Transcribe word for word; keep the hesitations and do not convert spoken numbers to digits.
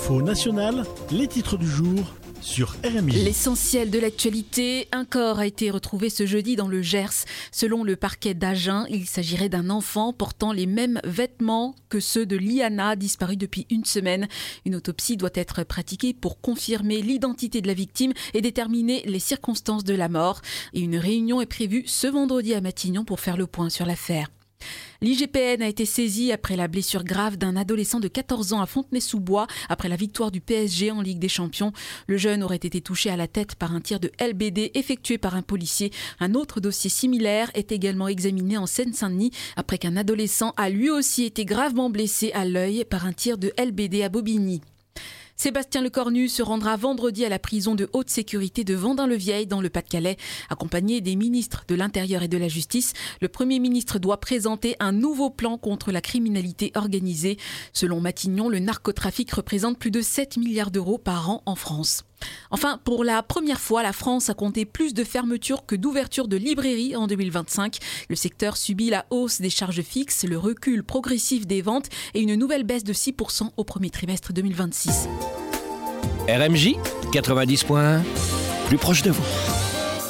L'info nationale, les titres du jour sur R M J. L'essentiel de l'actualité, un corps a été retrouvé ce jeudi dans le Gers. Selon le parquet d'Agen, il s'agirait d'un enfant portant les mêmes vêtements que ceux de Liana, disparue depuis une semaine. Une autopsie doit être pratiquée pour confirmer l'identité de la victime et déterminer les circonstances de la mort. Et une réunion est prévue ce vendredi à Matignon pour faire le point sur l'affaire. L'I G P N a été saisi après la blessure grave d'un adolescent de quatorze ans à Fontenay-sous-Bois après la victoire du P S G en Ligue des Champions. Le jeune aurait été touché à la tête par un tir de L B D effectué par un policier. Un autre dossier similaire est également examiné en Seine-Saint-Denis après qu'un adolescent a lui aussi été gravement blessé à l'œil par un tir de L B D à Bobigny. Sébastien Lecornu se rendra vendredi à la prison de haute sécurité de Vendin-le-Vieil dans le Pas-de-Calais. Accompagné des ministres de l'Intérieur et de la Justice, le Premier ministre doit présenter un nouveau plan contre la criminalité organisée. Selon Matignon, le narcotrafic représente plus de sept milliards d'euros par an en France. Enfin, pour la première fois, la France a compté plus de fermetures que d'ouvertures de librairies en deux mille vingt-cinq. Le secteur subit la hausse des charges fixes, le recul progressif des ventes et une nouvelle baisse de six pour cent au premier trimestre deux mille vingt-six. R M J quatre-vingt-dix points un, plus proche de vous.